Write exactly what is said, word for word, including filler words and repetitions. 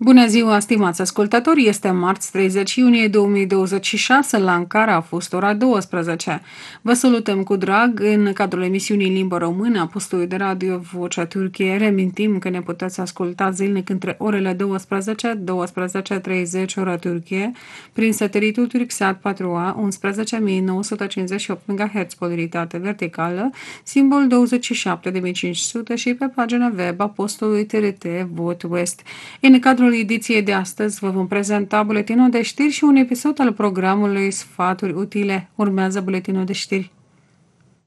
Bună ziua, stimați ascultători! Este marți treizeci iunie două mii douăzeci și șase, la Ankara a fost ora douăsprezece. Vă salutăm cu drag în cadrul emisiunii în limba română a postului de radio Vocea Turciei. Remintim că ne puteți asculta zilnic între orele douăsprezece - douăsprezece și treizeci ora Turcie prin satelitul Turksat patru A unsprezece mii nouă sute cincizeci și opt MHz polaritate verticală, simbol douăzeci și șapte de mii cinci sute și pe pagina web a postului T R T Vot West. În cadrul ediției de astăzi vă vom prezenta buletinul de știri și un episod al programului Sfaturi utile. Urmează buletinul de știri.